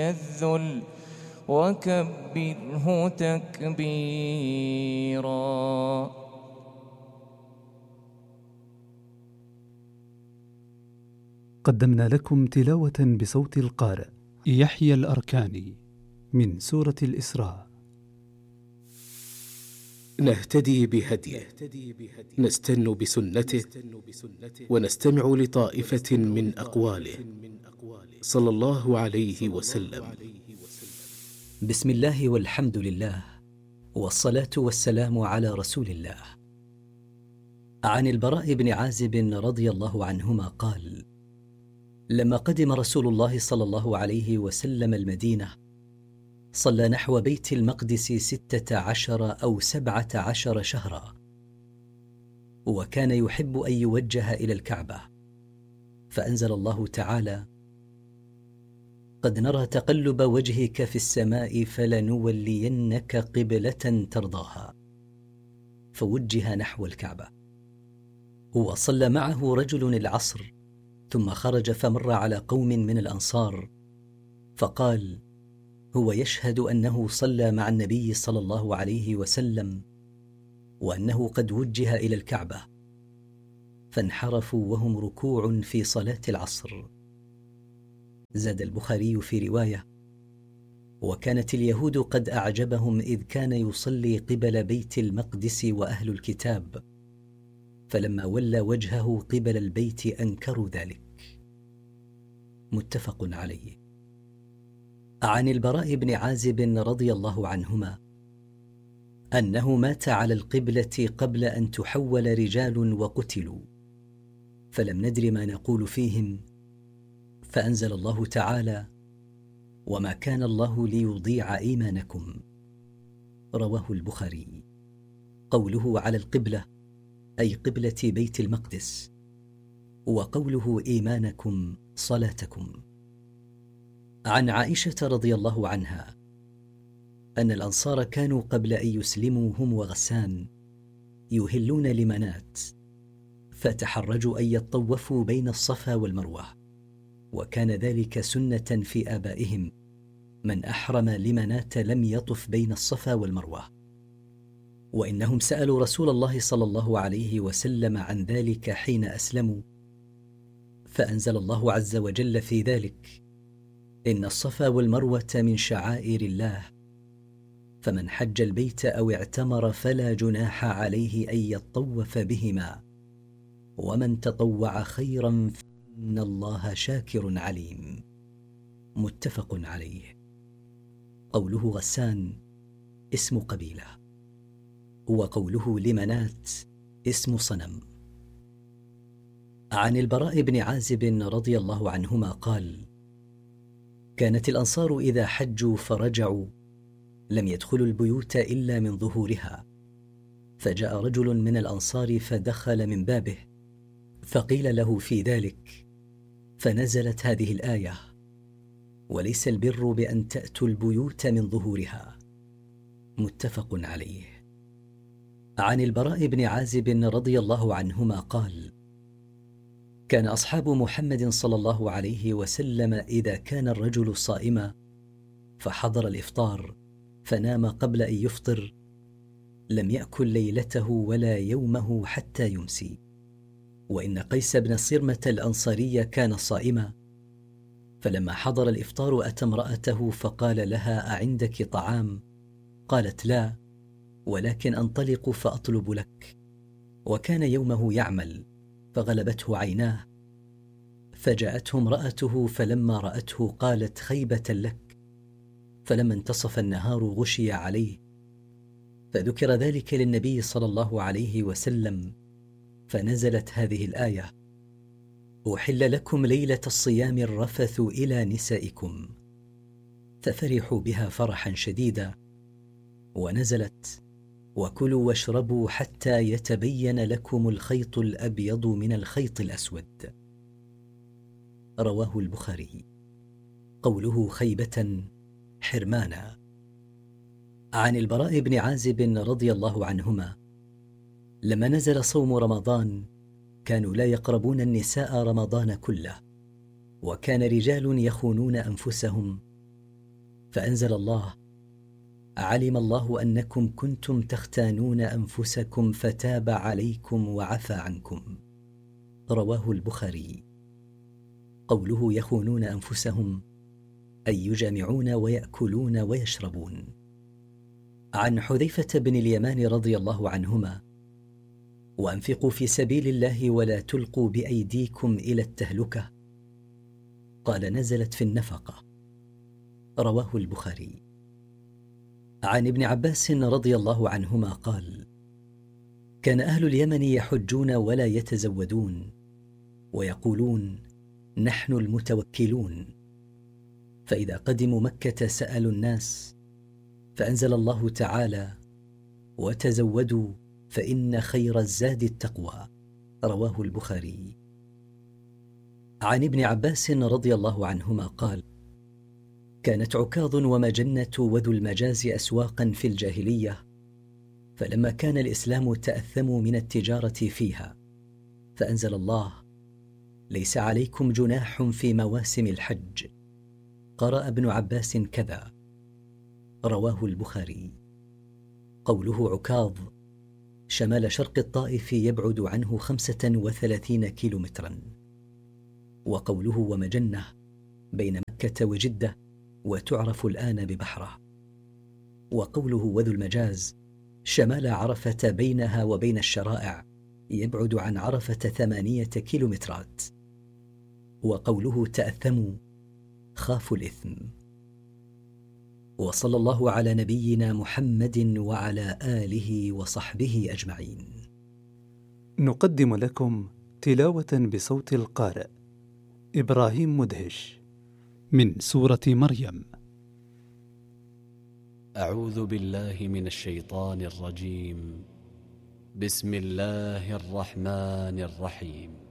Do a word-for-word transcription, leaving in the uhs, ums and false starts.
الذل وكبره تكبيرا. قدمنا لكم تلاوة بصوت القارئ يحيى الأركاني من سورة الإسراء. نهتدي بهديه، نستن بسنته، ونستمع لطائفة من أقواله صلى الله عليه وسلم. بسم الله والحمد لله، والصلاة والسلام على رسول الله. عن البراء بن عازب رضي الله عنهما قال: لما قدم رسول الله صلى الله عليه وسلم المدينة صلى نحو بيت المقدس ستة عشر أو سبعة عشر شهرا، وكان يحب أن يوجه إلى الكعبة، فأنزل الله تعالى: قد نرى تقلب وجهك في السماء فلنولينك قبلة ترضاها، فوجه نحو الكعبة. وصلى معه رجل العصر، ثم خرج فمر على قوم من الأنصار، فقال: هو يشهد أنه صلى مع النبي صلى الله عليه وسلم، وأنه قد وجه إلى الكعبة. فانحرفوا وهم ركوع في صلاة العصر. زاد البخاري في رواية: وكانت اليهود قد أعجبهم إذ كان يصلي قبل بيت المقدس وأهل الكتاب، فلما ولى وجهه قبل البيت أنكروا ذلك. متفق عليه. عن البراء بن عازب رضي الله عنهما أنه مات على القبلة قبل أن تحول رجال وقتلوا، فلم ندر ما نقول فيهم، فأنزل الله تعالى: وما كان الله ليضيع إيمانكم. رواه البخاري. قوله على القبلة أي قبلة بيت المقدس، وقوله إيمانكم صلاتكم. عن عائشة رضي الله عنها أن الأنصار كانوا قبل أن يسلموا هم وغسان يهلون لمنات، فتحرجوا أن يطوفوا بين الصفا والمروة، وكان ذلك سنة في آبائهم. من أحرم لمنات لم يطف بين الصفا والمروة، وإنهم سألوا رسول الله صلى الله عليه وسلم عن ذلك حين أسلموا، فأنزل الله عز وجل في ذلك: إن الصفا والمروة من شعائر الله، فمن حج البيت أو اعتمر فلا جناح عليه أن يطوف بهما، ومن تطوع خيرا فإن الله شاكر عليم. متفق عليه. قوله غسان اسم قبيلة، وقوله لمنات اسم صنم. عن البراء بن عازب رضي الله عنهما قال: كانت الأنصار إذا حجوا فرجعوا لم يدخلوا البيوت إلا من ظهورها، فجاء رجل من الأنصار فدخل من بابه، فقيل له في ذلك، فنزلت هذه الآية: وليس البر بأن تأتوا البيوت من ظهورها. متفق عليه. عن البراء بن عازب رضي الله عنهما قال: كان أصحاب محمد صلى الله عليه وسلم إذا كان الرجل صائما فحضر الإفطار فنام قبل أن يفطر لم يأكل ليلته ولا يومه حتى يمسي. وإن قيس بن صرمة الأنصاري كان صائما، فلما حضر الإفطار أتى امرأته فقال لها: أعندك طعام؟ قالت: لا، ولكن أنطلق فأطلب لك. وكان يومه يعمل فغلبته عيناه، فجاءته امرأته فلما رأته قالت: خيبة لك. فلما انتصف النهار غشي عليه، فذكر ذلك للنبي صلى الله عليه وسلم، فنزلت هذه الآية: أحل لكم ليلة الصيام الرفث إلى نسائكم، ففرحوا بها فرحا شديدا. ونزلت: وكلوا واشربوا حتى يتبين لكم الخيط الأبيض من الخيط الأسود. رواه البخاري. قوله خيبة حرمانا. عن البراء بن عازب رضي الله عنهما لما نزل صوم رمضان كانوا لا يقربون النساء رمضان كله، وكان رجال يخونون أنفسهم فأنزل الله: علم الله أنكم كنتم تختانون أنفسكم فتاب عليكم وعفى عنكم. رواه البخاري. قوله يخونون أنفسهم أي يجامعون ويأكلون ويشربون. عن حذيفة بن اليمان رضي الله عنهما: وأنفقوا في سبيل الله ولا تلقوا بأيديكم إلى التهلكة، قال: نزلت في النفقة. رواه البخاري. عن ابن عباس رضي الله عنهما قال: كان أهل اليمن يحجون ولا يتزودون، ويقولون: نحن المتوكلون. فإذا قدموا مكة سألوا الناس، فأنزل الله تعالى: وتزودوا فإن خير الزاد التقوى. رواه البخاري. عن ابن عباس رضي الله عنهما قال: كانت عكاظ ومجنة وذو المجاز أسواقا في الجاهلية، فلما كان الإسلام تأثموا من التجارة فيها، فأنزل الله: ليس عليكم جناح في مواسم الحج. قرأ ابن عباس كذا. رواه البخاري. قوله عكاظ شمال شرق الطائف يبعد عنه خمسة وثلاثين كيلومترا. وقوله ومجنة بين مكة وجدة وتعرف الآن ببحرة. وقوله وذو المجاز شمال عرفة بينها وبين الشرائع يبعد عن عرفة ثمانية كيلومترات. وقوله تأثموا خافوا الإثم. وصلى الله على نبينا محمد وعلى آله وصحبه أجمعين. نقدم لكم تلاوة بصوت القارئ إبراهيم مدهش من سورة مريم. أعوذ بالله من الشيطان الرجيم. بسم الله الرحمن الرحيم.